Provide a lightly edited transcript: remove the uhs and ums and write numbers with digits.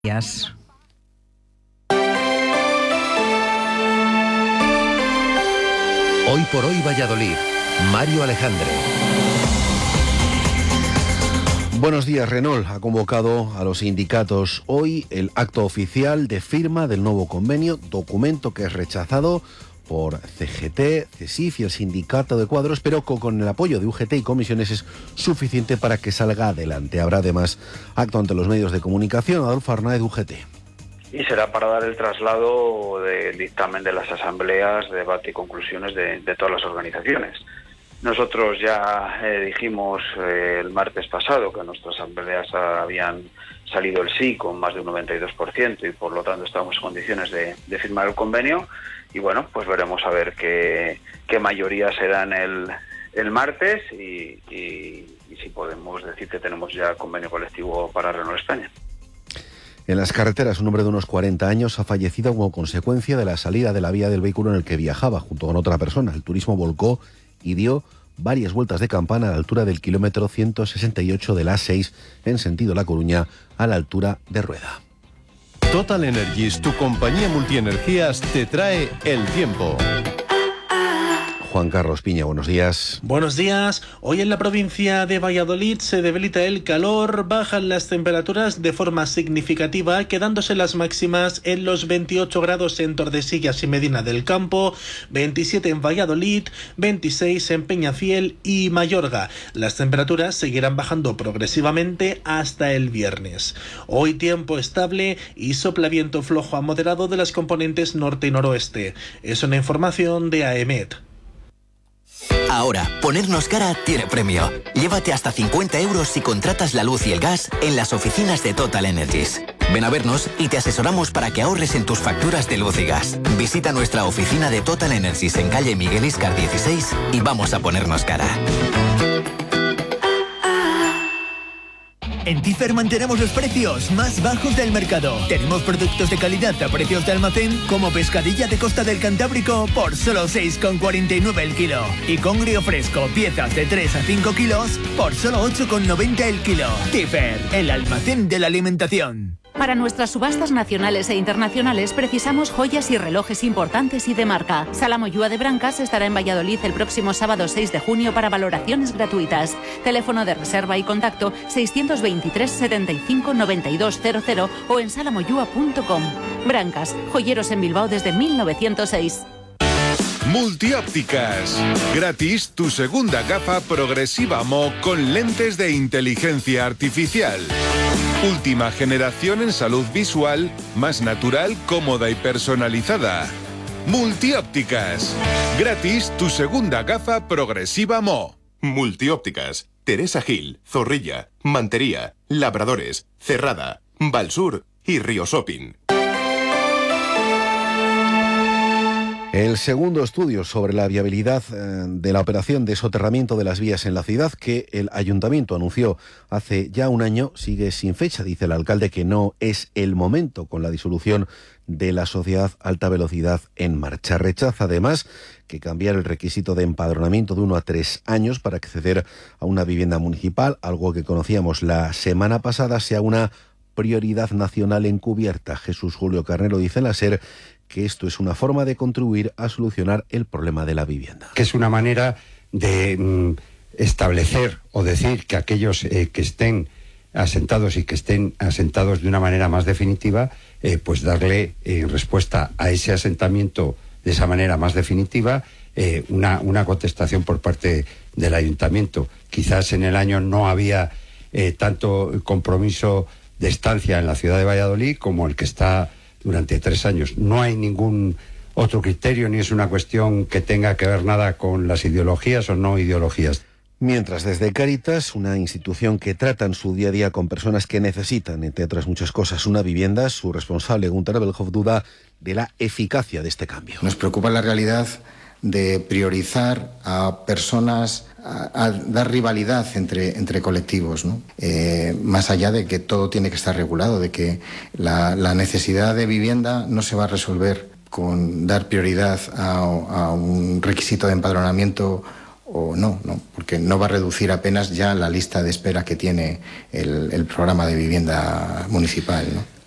Gracias. Hoy por hoy Valladolid, Mario Alejandre. Buenos días. Renault ha convocado a los sindicatos hoy el acto oficial de firma del nuevo convenio, documento que es rechazado por CGT, CESIF y el sindicato de cuadros, pero con el apoyo de UGT y comisiones es suficiente para que salga adelante. Habrá además acto ante los medios de comunicación. Adolfo Arnaez, de UGT. Y será para dar el traslado del dictamen de las asambleas, debate y conclusiones de todas las organizaciones. Nosotros ya dijimos el martes pasado que en nuestras asambleas habían salido el sí con más de un 92% y por lo tanto estamos en condiciones de firmar el convenio. Y bueno, pues veremos a ver qué mayoría se da el martes y si podemos decir que tenemos ya convenio colectivo para Renault España. En las carreteras, un hombre de unos 40 años ha fallecido como consecuencia de la salida de la vía del vehículo en el que viajaba junto con otra persona. El turismo volcó y dio varias vueltas de campana a la altura del kilómetro 168 de la A6 en sentido La Coruña, a la altura de Rueda. Total Energies, tu compañía multienergías, te trae el tiempo. Juan Carlos Piña, buenos días. Buenos días. Hoy en la provincia de Valladolid se debilita el calor, bajan las temperaturas de forma significativa, quedándose las máximas en los 28 grados en Tordesillas y Medina del Campo, 27 en Valladolid, 26 en Peñafiel y Mayorga. Las temperaturas seguirán bajando progresivamente hasta el viernes. Hoy tiempo estable y sopla viento flojo a moderado de las componentes norte y noroeste. Es una información de AEMET. Ahora, ponernos cara tiene premio. Llévate hasta 50 euros si contratas la luz y el gas en las oficinas de Total Energies. Ven a vernos y te asesoramos para que ahorres en tus facturas de luz y gas. Visita nuestra oficina de Total Energies en calle Miguel Íscar 16 y vamos a ponernos cara. En Tifer mantenemos los precios más bajos del mercado. Tenemos productos de calidad a precios de almacén, como pescadilla de Costa del Cantábrico por solo 6,49 el kilo. Y congrio fresco, piezas de 3 a 5 kilos por solo 8,90 el kilo. Tifer, el almacén de la alimentación. Para nuestras subastas nacionales e internacionales precisamos joyas y relojes importantes y de marca. Sala Moyúa de Brancas estará en Valladolid el próximo sábado 6 de junio para valoraciones gratuitas. Teléfono de reserva y contacto 623 75 9200 o en salamoyua.com. Brancas, joyeros en Bilbao desde 1906. Multiópticas. Gratis tu segunda gafa progresiva Mo con lentes de inteligencia artificial. Última generación en salud visual, más natural, cómoda y personalizada. Multiópticas. Gratis tu segunda gafa progresiva Mo. Multiópticas. Teresa Gil, Zorrilla, Mantería, Labradores, Cerrada, Valsur y Río Shopping. El segundo estudio sobre la viabilidad de la operación de soterramiento de las vías en la ciudad, que el ayuntamiento anunció hace ya un año, sigue sin fecha. Dice el alcalde que no es el momento con la disolución de la sociedad Alta Velocidad en marcha. Rechaza además que cambiar el requisito de empadronamiento de 1 a 3 años para acceder a una vivienda municipal, algo que conocíamos la semana pasada, sea una prioridad nacional encubierta. Jesús Julio Carnero dice en la SER que esto es una forma de contribuir a solucionar el problema de la vivienda. Que es una manera de establecer o decir que aquellos que estén asentados y que estén asentados de una manera más definitiva, pues darle respuesta a ese asentamiento de esa manera más definitiva, una contestación por parte del ayuntamiento. Quizás en el año no había tanto compromiso de estancia en la ciudad de Valladolid como el que está durante 3 años. No hay ningún otro criterio, ni es una cuestión que tenga que ver nada con las ideologías o no ideologías. Mientras desde Cáritas, una institución que trata en su día a día con personas que necesitan, entre otras muchas cosas, una vivienda, su responsable, Gunter Abelhoff, duda de la eficacia de este cambio. Nos preocupa la realidad de priorizar a personas, a dar rivalidad entre colectivos, ¿no? Más allá de que todo tiene que estar regulado, de que la necesidad de vivienda no se va a resolver con dar prioridad a un requisito de empadronamiento o no, porque no va a reducir apenas ya la lista de espera que tiene el programa de vivienda municipal, ¿no?